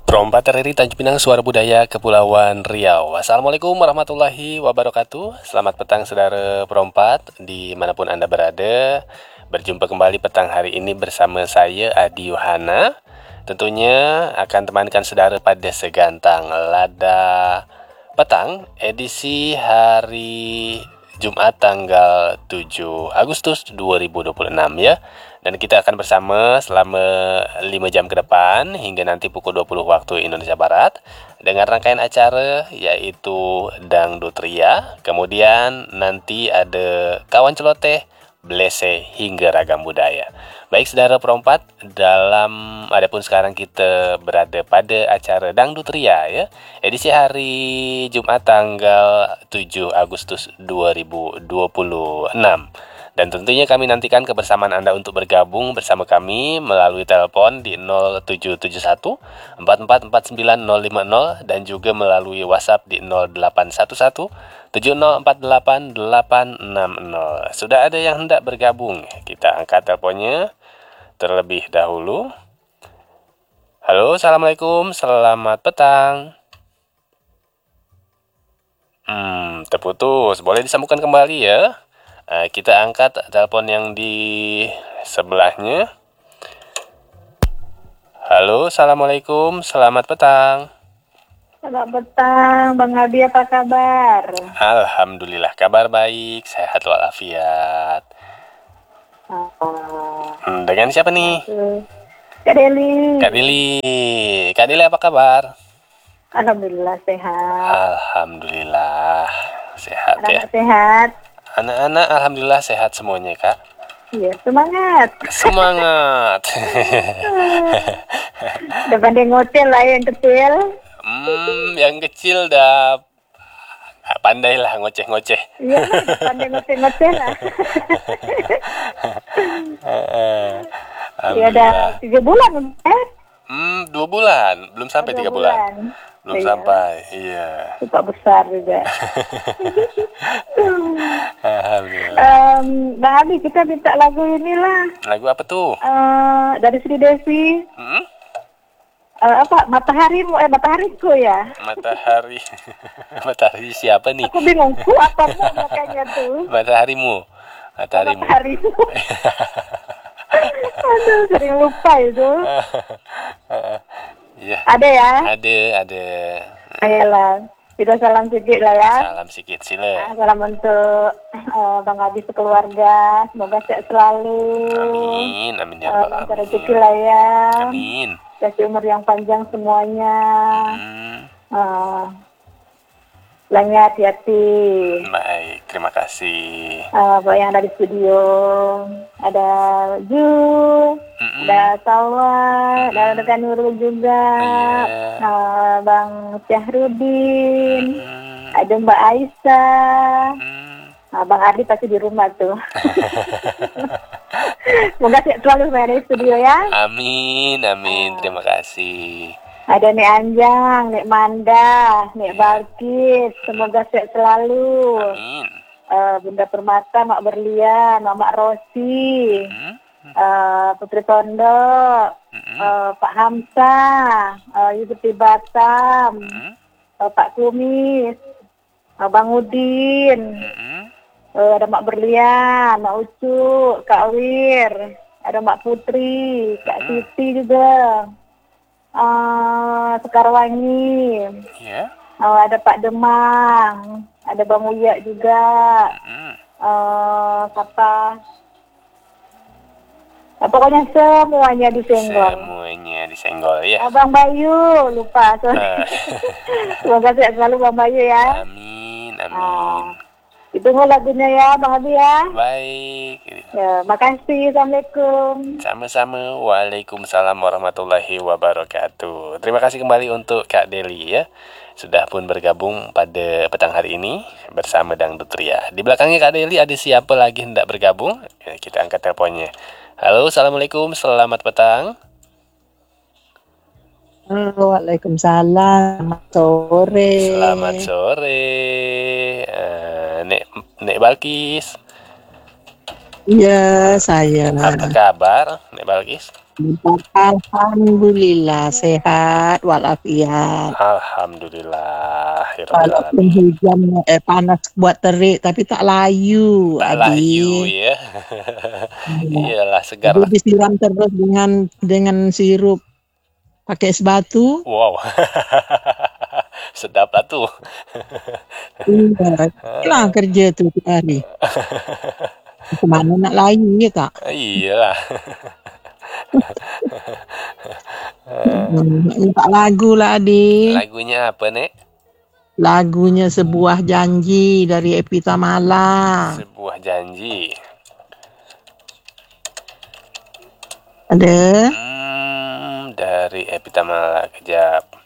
Perompak TRRI Tanjung Pinang, Suara Budaya Kepulauan Riau. Assalamualaikum warahmatullahi wabarakatuh. Selamat petang saudara perompat dimanapun Anda berada. Berjumpa kembali petang hari ini bersama saya Adi Yohana. Tentunya akan temankan saudara pada segantang lada petang edisi hari Jumat tanggal 7 Agustus 2026 ya. Dan kita akan bersama selama 5 jam ke depan hingga nanti pukul 20 waktu Indonesia Barat dengan rangkaian acara yaitu Dangdut Ria, kemudian nanti ada Kawan Celoteh, Blese hingga ragam budaya. Baik saudara perompat, adapun sekarang kita berada pada acara Dangdut Ria ya, edisi hari Jumat tanggal 7 Agustus 2026. Dan tentunya kami nantikan kebersamaan Anda untuk bergabung bersama kami melalui telepon di 0771 4449050 dan juga melalui WhatsApp di 0811 7048860. Sudah ada yang hendak bergabung? Kita angkat teleponnya terlebih dahulu. Halo, Assalamualaikum, selamat petang. Terputus, boleh disambungkan kembali ya. Kita angkat telepon yang di sebelahnya. Halo, Assalamualaikum, selamat petang. Selamat petang, Bang Abi, apa kabar? Alhamdulillah, kabar baik, sehat walafiat. Dengan siapa nih? Kak Deli. Kak Deli apa kabar? Alhamdulillah sehat. Alhamdulillah sehat. Anak sehat. Anak-anak alhamdulillah sehat semuanya, Kak. Iya, semangat. Semangat. Udah pandai ngotel lah yang kecil. Yang kecil dah pandai lah ngoceh-ngoceh. Iya, pandai ngoceh-ngoceh lah. Ya udah 3 bulan, 2 bulan, belum sampai 3 bulan. Belum iya. Sampai, iya. Suka besar juga. Alhamdulillah. Bang Abi, kita minta lagu inilah. Lagu apa tuh? Dari Sri Desi. Matahariku ya. Matahari. Matahari siapa nih? Aku bingung, apa makanya tuh. Mataharimu. Aduh, sering lupa itu. Iya. Ada ya? Ada. Ayolah, kita salam sedikit lah ya. Salam sedikit, sila. Salam untuk Bang Abi sekeluarga, semoga sehat selalu. Amin ya rabbal lancar rezeki lah ya. Amin. Kasih umur yang panjang semuanya. Pulangnya hati-hati. Baik, terima kasih. Pak yang ada di studio, ada Ju, ada Salwa, ada rekan Nurul juga, Bang Syahrudin, ada Mbak Aisyah, Bang Ardi pasti di rumah tuh. Semoga selalu main di studio ya. Amin, terima kasih. Ada Nek Anjang, Nek Manda, Nek Balkis, semoga sehat selalu. Amin. Bunda Permata, Mak Berlian, Mak Rosi, Putri Tondo, Pak Hamsa, Yusufi Batam, Pak Kumis, Bang Udin, ada Mak Berlian, Mak Ucu, Kak Wir, ada Mak Putri, Kak Siti juga. Sekarwangi, ada Pak Demang, ada Bang Uya juga, pokoknya semuanya disenggol ya. Bang Bayu, lupa. Semoga sehat selalu Bang Bayu ya. Amin. Ditunggu lagunya ya Bang Abi ya. Baik. Ya, makasih. Assalamualaikum. Sama-sama. Waalaikumsalam warahmatullahi wabarakatuh. Terima kasih kembali untuk Kak Deli ya. Sudah pun bergabung pada petang hari ini bersama Dangdut Ria. Di belakangnya Kak Deli ada siapa lagi hendak bergabung? Ya, kita angkat teleponnya. Halo, Assalamualaikum. Selamat petang. Waalaikumsalam. Selamat sore. Nek Balkis. Iya, saya. Apa kabar, Nek Balkis? Alhamdulillah sehat walafiat. Alhamdulillah, Walaupun hujan panas buat terik tapi tak layu, tak layu adik. ya. Iyalah segar. Jadi disiram terus dengan sirup pakai es batu. Wow. Sedap lah tuh. Iya, lah kerja tuh tiap hari. Kemana nak layu ya tak? Iyalah. Tak lagu lah adik. Lagunya apa, Nek? Lagunya Sebuah Janji dari Epita Mala. Sebuah janji. Ada? Dari Epita Mala, kejap.